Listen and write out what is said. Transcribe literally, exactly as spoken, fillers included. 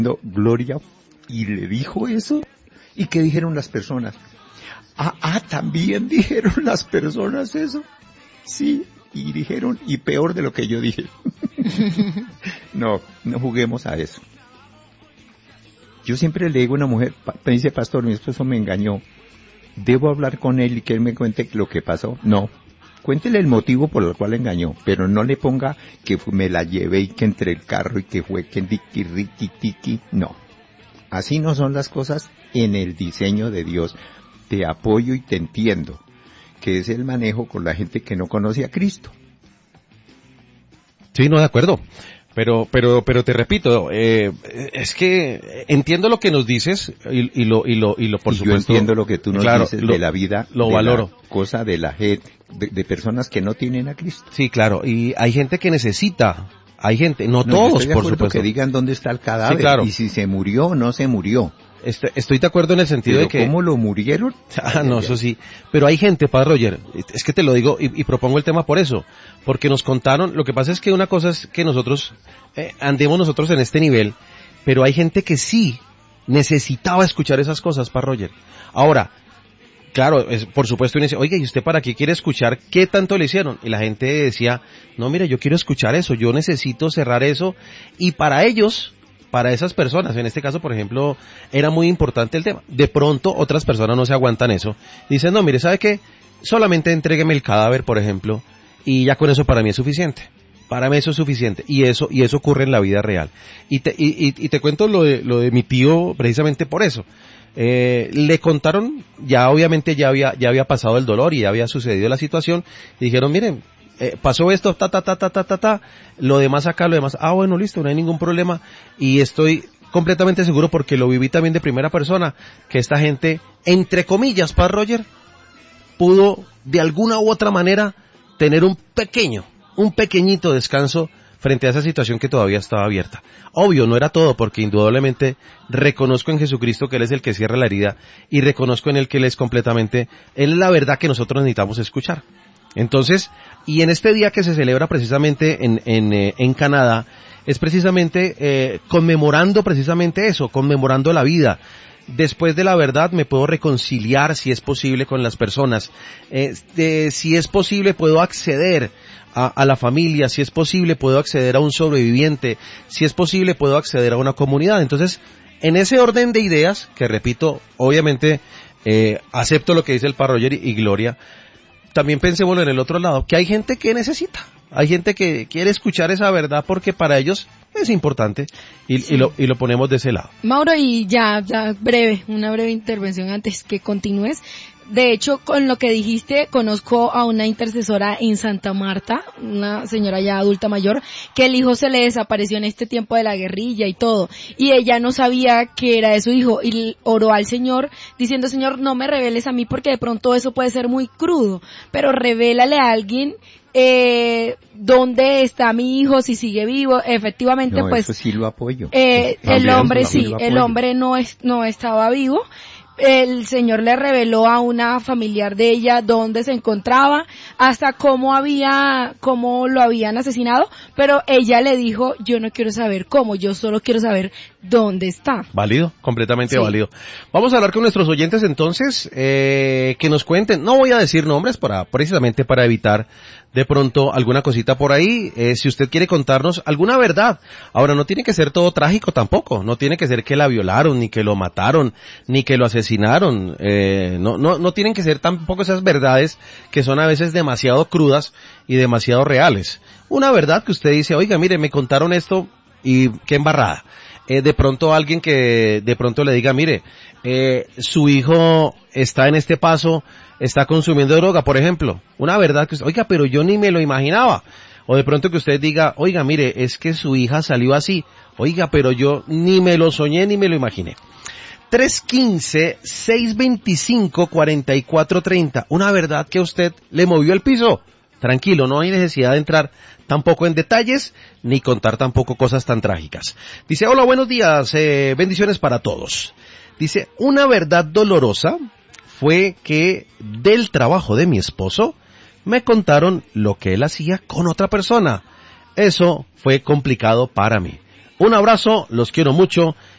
No, Gloria, y le dijo eso. ¿Y qué dijeron las personas? Ah, ah, también dijeron las personas eso. Sí, y dijeron, y peor de lo que yo dije. No, no juguemos a eso. Yo siempre le digo a una mujer, me dice, pastor, mi esposo me engañó. ¿Debo hablar con él y que él me cuente lo que pasó? No. Cuéntele el motivo por el cual engañó, pero no le ponga que me la llevé y que entre el carro y que fue que diqui, riqui, tiqui. No. Así no son las cosas en el diseño de Dios. Te apoyo y te entiendo, que es el manejo con la gente que no conoce a Cristo. Sí, no, de acuerdo. Pero, pero, pero te repito, eh, es que entiendo lo que nos dices y, y lo, y lo, y lo por y supuesto. Yo entiendo lo que tú nos claro, dices lo, de la vida, lo de valoro. La cosa de la gente, de, de personas que no tienen a Cristo. Sí, claro, y hay gente que necesita, hay gente, no, no todos, estoy de por acuerdo supuesto. Que digan dónde está el cadáver, sí, claro. Y si se murió o no se murió. Estoy, estoy de acuerdo en el sentido ¿Pero de que... cómo lo murieron? Ah, no, eso sí. Pero hay gente, Padre Roger, es que te lo digo y, y propongo el tema por eso. Porque nos contaron, lo que pasa es que una cosa es que nosotros eh, andemos nosotros en este nivel, pero hay gente que sí necesitaba escuchar esas cosas, Padre Roger. Ahora, claro, es, por supuesto uno dice, oiga, ¿y usted para qué quiere escuchar qué tanto le hicieron? Y la gente decía, no, mire, yo quiero escuchar eso, yo necesito cerrar eso. Y para ellos... Para esas personas, en este caso, por ejemplo, era muy importante el tema. De pronto, otras personas no se aguantan eso. Dicen, no, mire, ¿sabe qué? Solamente entrégueme el cadáver, por ejemplo, y ya con eso para mí es suficiente. Para mí eso es suficiente. Y eso, y eso ocurre en la vida real. Y te, y, y, y te cuento lo de, lo de mi tío precisamente por eso. Eh, le contaron, ya obviamente ya había, ya había pasado el dolor y ya había sucedido la situación, y dijeron, miren, Eh, pasó esto, ta, ta, ta, ta, ta, ta, ta, lo demás acá, lo demás, ah, bueno, listo, no hay ningún problema, y estoy completamente seguro porque lo viví también de primera persona, que esta gente, entre comillas, Padre Roger, pudo de alguna u otra manera tener un pequeño, un pequeñito descanso frente a esa situación que todavía estaba abierta. Obvio, no era todo, porque indudablemente reconozco en Jesucristo que Él es el que cierra la herida, y reconozco en Él que Él es completamente, Él es la verdad que nosotros necesitamos escuchar. Entonces, y en este día que se celebra precisamente en, en, eh, en Canadá, es precisamente eh, conmemorando precisamente eso, conmemorando la vida. Después de la verdad me puedo reconciliar, si es posible, con las personas. Eh, de, si es posible, puedo acceder a, a la familia. Si es posible, puedo acceder a un sobreviviente. Si es posible, puedo acceder a una comunidad. Entonces, en ese orden de ideas, que repito, obviamente, eh, acepto lo que dice el Padre Roger y, y Gloria, también pensémoslo en el otro lado, que hay gente que necesita, hay gente que quiere escuchar esa verdad porque para ellos es importante y, sí. y, lo, y lo ponemos de ese lado. Mauro, y ya, ya breve, una breve intervención antes que continúes. De hecho, con lo que dijiste, conozco a una intercesora en Santa Marta, una señora ya adulta mayor, que el hijo se le desapareció en este tiempo de la guerrilla y todo, y ella no sabía que era de su hijo, y oró al Señor diciendo, Señor, no me reveles a mí porque de pronto eso puede ser muy crudo, pero revélale a alguien eh, dónde está mi hijo, si sigue vivo. Efectivamente, no, pues eso sí lo apoyo. Eh, el hombre sí, el apoyo. hombre no es, no estaba vivo. El Señor le reveló a una familiar de ella dónde se encontraba, hasta cómo había, cómo lo habían asesinado, pero ella le dijo, yo no quiero saber cómo, yo solo quiero saber dónde está. Válido, completamente Sí. válido. Vamos a hablar con nuestros oyentes entonces, eh, que nos cuenten, no voy a decir nombres para, precisamente para evitar de pronto alguna cosita por ahí, eh, si usted quiere contarnos alguna verdad. Ahora, no tiene que ser todo trágico tampoco, no tiene que ser que la violaron, ni que lo mataron, ni que lo asesinaron, eh, no, no, no tienen que ser tampoco esas verdades que son a veces demasiado crudas y demasiado reales. Una verdad que usted dice, oiga, mire, me contaron esto y qué embarrada. Eh, de pronto alguien que de pronto le diga, mire, eh, su hijo está en este paso, está consumiendo droga, por ejemplo. Una verdad que usted, oiga, pero yo ni me lo imaginaba. O de pronto que usted diga, oiga, mire, es que su hija salió así. Oiga, pero yo ni me lo soñé ni me lo imaginé. tres uno cinco, seis dos cinco, cuatro cuatro tres cero. Una verdad que a usted le movió el piso. Tranquilo, no hay necesidad de entrar tampoco en detalles, ni contar tampoco cosas tan trágicas. Dice, hola, buenos días, eh, bendiciones para todos. Dice, una verdad dolorosa fue que del trabajo de mi esposo me contaron lo que él hacía con otra persona. Eso fue complicado para mí. Un abrazo, los quiero mucho